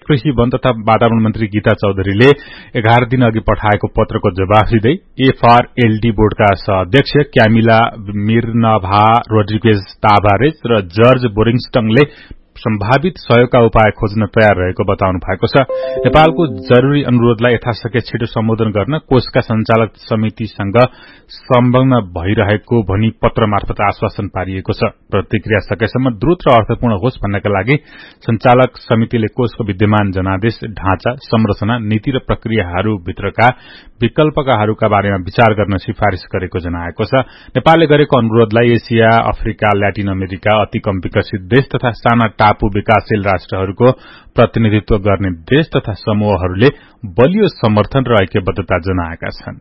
कृषि वन तथा वातावरण मन्त्री गीता चौधरीले 11 दिन अघि पठाएको पत्रको जवाफ दिँदै एफआरएलडी बोर्डका सहअध्यक्ष क्यामिला मिर्नभा रोड्रिगेज ताबारेज र जर्ज बोरिङस्टङले सम्भावित सहयोगका उपाय खोज्न तयार रहेको बताउनु भएको छ। नेपालको जरूरी अनुरोधलाई यथाशक्य छिटो सम्बोधन गर्न कोषका संचालक समितिसँग सम्बन्ध भइरहेको भनी पत्र मार्फत आश्वासन पारिएको छ। प्रतिक्रिया सकेसम्म द्रुत र अर्थपूर्ण होस् भन्नका लागि संचालक समितिले कोषको विद्यमान जनादेश, ढाँचा, संरचना, नीति र प्रक्रियाहरूभित्रका विकल्पकाहरूका बारेमा विचार गर्न सिफारिश गरेको जनाएको छ। नेपालले गरेको अनुरोधलाई एसिया, अफ्रिका, ल्याटिन अमेरिका, अति कम विकसित देश तथा साना टापु विकासशील राष्ट्रहरूको प्रतिनिधित्व गर्ने देश तथा समूहहरूले बलियो समर्थन र ऐक्यबद्धता जनाएका छन्।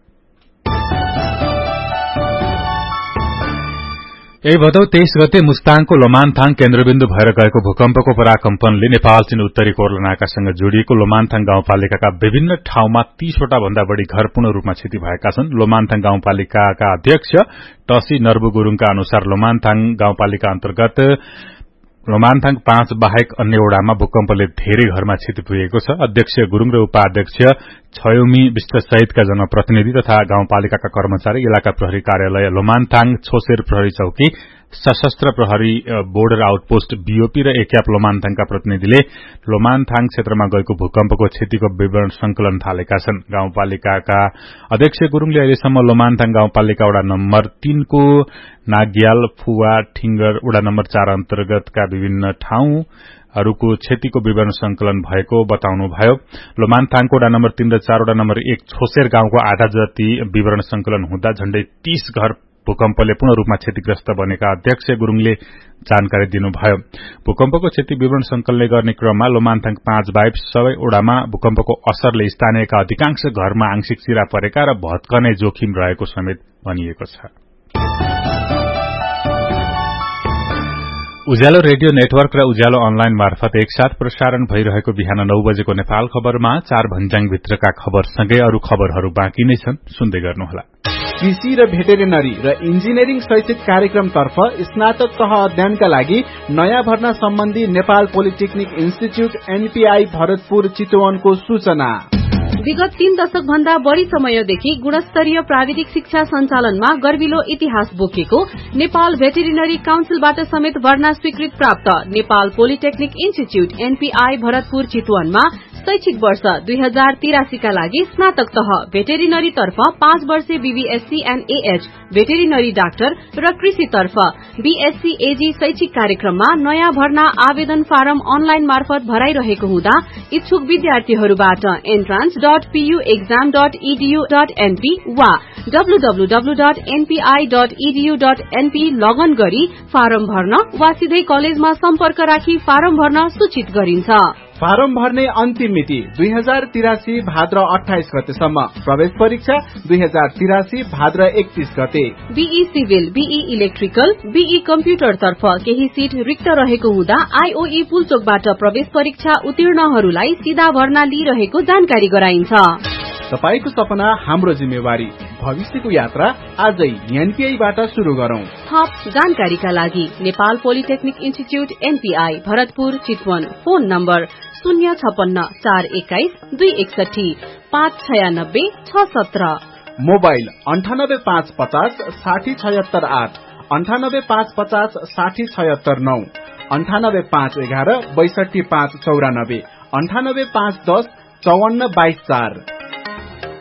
यही भदौ 23 गते मुस्ताङको लोमानथाङ केन्द्रबिन्दु भएर गएको भूकम्पको पराकम्पनले नेपाल चीन उत्तरी कोर्लनाकासँग जोडिएको लोमानथाङ गाउँपालिकाका विभिन्न ठाउँमा 30 वटा भन्दा बढ़ी घर पूर्ण रूपमा क्षति भएका छन्। लोमानथाङ गाउँपालिकाका अध्यक्ष टसी नर्बु गुरूङका अनुसार लोमानथाङ गाउँपालिका अन्तर्गत लोमानथाङ 5 बाहेक अन्य वडामा भूकम्पले धेरै घरमा क्षति पुगेको छ। अध्यक्ष गुरूङ र उपाध्यक्ष छयोमी विष्ट सहितका जनप्रतिनिधि तथा गाउँपालिकाका कर्मचारी, इलाका प्रहरी कार्यालय लोमानथाङ, छोसेर प्रहरी चौकी, सशस्त्र प्रहरी बोर्डर आउटपोस्ट बीओपी र एक्याप लोमानथाङका प्रतिनिधिले लोमानथाङ क्षेत्रमा गएको भूकम्पको क्षतिको विवरण संकलन थालेका छन्। गाउँपालिकाका अध्यक्ष गुरूङले अहिलेसम्म लोमानथाङ गाउँपालिका वडा नम्बर 3 को नाग्याल, फुवा, ठिंगर, वडा नम्बर 4 अन्तर्गतका विभिन्न ठाउँहरूको क्षतिको विवरण संकलन भएको बताउनुभयो। लोमानथाङको वडा नम्बर 3 र 4, वडा नम्बर 1 छोसेर गाउँको आधा जति विवरण संकलन हुँदा झण्डै 30 घर भूकम्पले पूर्ण रूपमा क्षतिग्रस्त बनेका अध्यक्ष गुरूङले जानकारी दिनुभयो। भूकम्पको क्षति विवरण संकलन गर्ने क्रममा लोमानथाङ 5 बाहेक सबै ओडामा भूकम्पको असरले स्थानीयका अधिकांश घरमा आंशिक चिरा परेका र भत्कने जोखिम रहेको समेत भनिएको छ। उज्यालो रेडियो नेटवर्क र उज्यालो अनलाइन मार्फत एकसाथ प्रसारण भइरहेको बिहान 9 बजेको नेपाल खबरमा 4 भन्ज्याङभित्रका खबरसँगै अरू खबरहरू बाँकी नै छन्, सुन्दै गर्नुहोला। कृषि र भेटेरिनरी र इन्जिनियरिङ शैक्षिक कार्यक्रमतर्फ स्नातक तह अध्ययनका लागि नयाँ भर्ना सम्बन्धी Nepal polytechnic institute NPI Bharatpur चितवनको सूचना। विगत 3 दशक भन्दा बढ़ी समयदेखि गुणस्तरीय प्राविधिक शिक्षा सञ्चालनमा गर्विलो इतिहास बोकेको नेपाल भेटेरिनरी काउन्सिलबाट समेत भर्ना स्वीकृत प्राप्त Nepal polytechnic institute NPI Bharatpur चितवनमा शैक्षिक वर्ष 2083 का लागि स्नातक तह भेटेरिनरी तर्फ 5 वर्षे BVSc and AH veterinary doctor र कृषि तर्फ बीएससी एजी शैक्षिक कार्यक्रममा नयाँ भर्ना आवेदन फारम अनलाइन मार्फत भराइरहेको हुँदा इच्छुक विद्यार्थीहरूबाट entrance.puexam.edu.np वा www.npi.edu.np लगन गरी फारम भर्न वा सिधै कलेजमा सम्पर्क राखी फारम भर्न सूचित गरिन्छ। फारम भर्ने अन्तिम मिति 2083 भाद्र 28 गतेसम्म। प्रवेश परीक्षा 2083 भाद्र 31 गते। Be civil, be electrical, be computer तर्फ केही सीट रिक्त रहेको हुँदा आईओई पुलचोकबाट प्रवेश परीक्षा उत्तीर्णहरूलाई सीधा भर्ना लिइरहेको जानकारी गराइन्छ। तपाईको सपना हाम्रो जिम्मेवारी, भविष्यको यात्रा आजै एनपीआईबाट शुरू गरौं। थप जानकारीका लागि Nepal polytechnic institute NPI Bharatpur Chitwan, phone number 056-261-261-596-617, mobile 985550 60778, 985550 60779, 98511 62594, 98510 5422 4।